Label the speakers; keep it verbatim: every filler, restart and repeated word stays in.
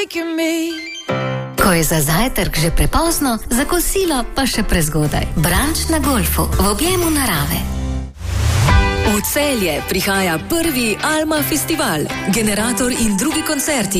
Speaker 1: Ko je za zajtrk že prepozno, za kosilo pa še prezgodaj. Branč na golfu v objemu narave.
Speaker 2: V Celje prihaja prvi Alma Festival, Generator in drugi koncerti